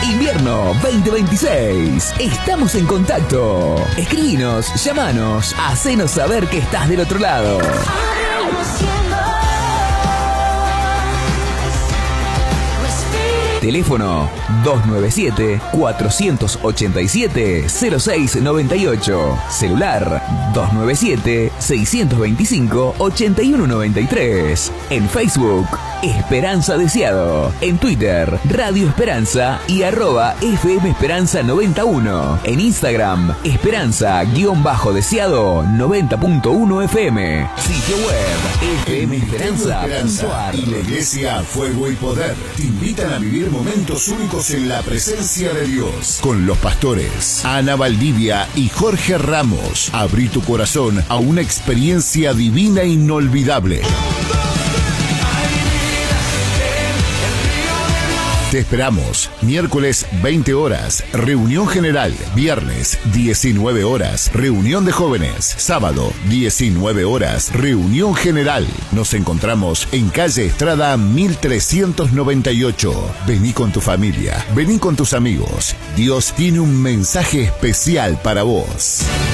Invierno 2026. Estamos en contacto. Escribinos, llamanos, hacenos saber que estás del otro lado. Teléfono 297-487-0698. Celular 297-625-8193. En Facebook, Esperanza Deseado. En Twitter, Radio Esperanza y @FM Esperanza 91. En Instagram, Esperanza-Deseado 90.1 FM. Sitio web, fmesperanza.ar. Y la Iglesia Fuego y Poder te invitan a vivir momentos únicos en la presencia de Dios. Con los pastores Ana Valdivia y Jorge Ramos. Abrí tu corazón a una experiencia divina e inolvidable. Te esperamos. Miércoles 20 horas, reunión general. Viernes 19 horas, reunión de jóvenes. Sábado 19 horas, reunión general. Nos encontramos en calle Estrada 1398. Vení con tu familia, vení con tus amigos. Dios tiene un mensaje especial para vos.